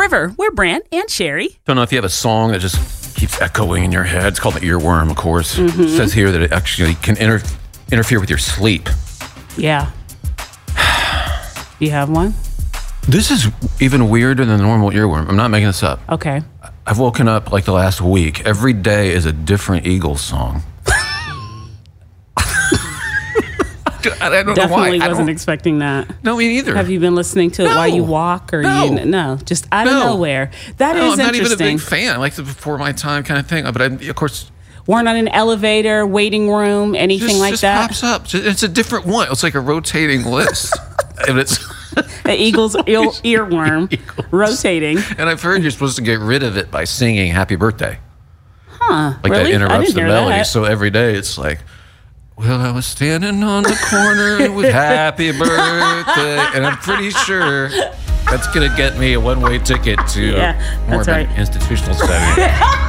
River. We're Brant and Sherry. Don't know if you have a song that just keeps echoing in your head. It's called the earworm, of course. It says here that it actually can interfere with your sleep. Yeah. Do you have one? This is even weirder than the normal earworm. I'm not making this up. Okay. I've woken up like the last week. Every day is a different Eagles song. I don't know why. Definitely wasn't expecting that. No, me neither. Have you been listening to it while you walk? Or no, just out of nowhere. That is I'm not interesting. even a big fan. I like the before my time kind of thing. But of course... Weren't on an elevator, waiting room, anything like that? Just pops up. It's a different one. It's like a rotating list. And it's... The Eagles earworm rotating. And I've heard you're supposed to get rid of it by singing Happy Birthday. Huh, like really? that interrupts the melody. That. So every day it's like... Well, I was standing on the corner with happy birthday. And I'm pretty sure that's going to get me a one-way ticket to more of an institutional setting.